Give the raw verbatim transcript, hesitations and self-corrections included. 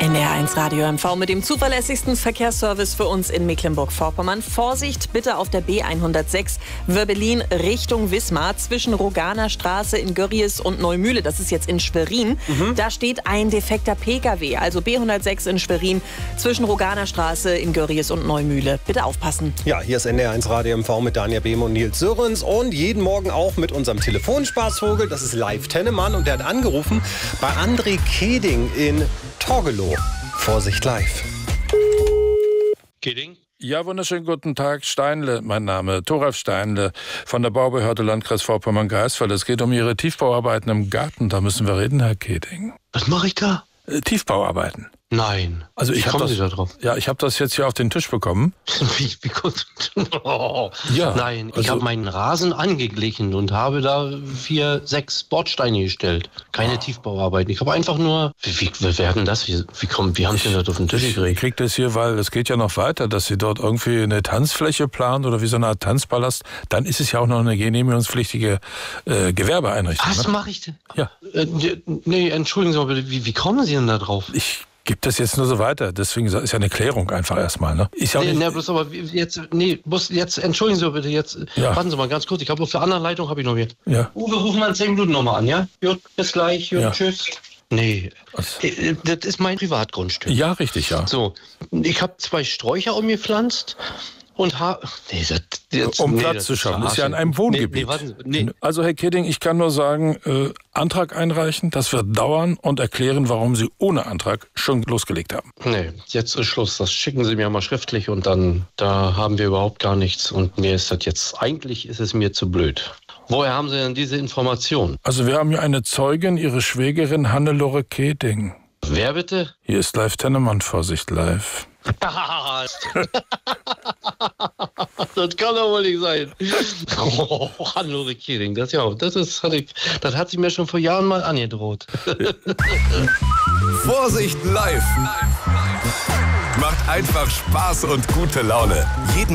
N D R eins Radio M V mit dem zuverlässigsten Verkehrsservice für uns in Mecklenburg-Vorpommern. Vorsicht bitte auf der B hundertsechs Wörbelin Richtung Wismar zwischen Roganer Straße in Görries und Neumühle. Das ist jetzt in Schwerin. Mhm. Da steht ein defekter Pkw. Also B hundertsechs in Schwerin zwischen Roganer Straße in Görries und Neumühle. Bitte aufpassen. Ja, hier ist N D R eins Radio M V mit Daniel Behm und Nils Sörens und jeden Morgen auch mit unserem Telefonspaßvogel. Das ist Live Tennemann und der hat angerufen bei André Keding in Torgelow. Vorsicht live. Keding? Ja, wunderschönen guten Tag. Steinle, mein Name. Thoralf Steinle von der Baubehörde Landkreis Vorpommern-Greifswald. Es geht um Ihre Tiefbauarbeiten im Garten. Da müssen wir reden, Herr Keding. Was mache ich da? Äh, Tiefbauarbeiten. Nein. Also ich Wie kommen das, Sie da drauf? Ja, ich habe das jetzt hier auf den Tisch bekommen. Wie, wie kommt, oh. Ja, Nein, ich also, habe meinen Rasen angeglichen und habe da vier, sechs Bordsteine gestellt. Keine ah. Tiefbauarbeiten. Ich habe einfach nur... Wie, wie werden das? Wie, wie, kommen, wie haben Sie das auf den Tisch gekriegt? Ich krieg das hier, weil es geht ja noch weiter, dass Sie dort irgendwie eine Tanzfläche planen oder wie so eine Art Tanzpalast. Dann ist es ja auch noch eine genehmigungspflichtige äh, Gewerbeeinrichtung. Was ne? mache ich denn? Ja. Äh, nee, entschuldigen Sie mal bitte. Wie, wie kommen Sie denn da drauf? Ich gebe das jetzt nur so weiter. Deswegen ist ja eine Klärung einfach erstmal. Ne? Ist ja auch nee, nicht, nee, bloß aber jetzt, nee, bloß jetzt, entschuldigen Sie bitte, jetzt, Ja. warten Sie mal ganz kurz, ich habe auf der anderen Leitung, habe ich noch hier. Ja. Uwe, rufen wir in zehn Minuten nochmal an, ja? Gut, bis gleich, gut, Ja. tschüss. Nee, Was? äh, das ist mein Privatgrundstück. Ja, richtig, ja. So, ich habe zwei Sträucher umgepflanzt und habe... Nee, das, jetzt, Um nee, Platz das zu schaffen. Ist ja in verarschen. einem Wohngebiet. Nee, nee, warten Sie, nee. Also, Herr Keding, ich kann nur sagen, äh, Antrag einreichen, das wird dauern und erklären, warum Sie ohne Antrag schon losgelegt haben. Nee, jetzt ist Schluss. Das schicken Sie mir mal schriftlich und dann, da haben wir überhaupt gar nichts. Und mir ist das jetzt, eigentlich ist es mir zu blöd. Woher haben Sie denn diese Information? Also, wir haben hier eine Zeugin, Ihre Schwägerin Hannelore Keding. Wer bitte? Hier ist Live Tennemann, Vorsicht live. Das kann doch wohl nicht sein. Oh, Hannelore Keding, das ja, das ist, hat ich, das hat sie mir schon vor Jahren mal angedroht. Vorsicht live. Macht einfach Spaß und gute Laune. Jeden